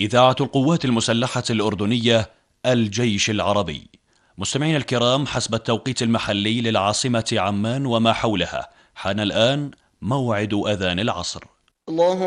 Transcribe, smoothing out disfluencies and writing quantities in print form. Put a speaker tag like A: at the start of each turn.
A: إذاعة القوات المسلحة الأردنية، الجيش العربي. مستمعينا الكرام، حسب التوقيت المحلي للعاصمة عمان وما حولها، حان الآن موعد أذان العصر. الله